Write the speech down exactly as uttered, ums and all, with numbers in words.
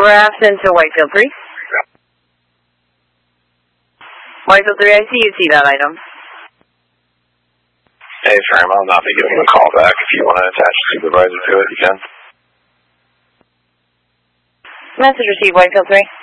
Grafton to Whitefield three. Whitefield three, I see you see that item. Hey, firm, I'll not be giving a call back. If you want to attach a supervisor to it, you can. Message received, Whitefield three.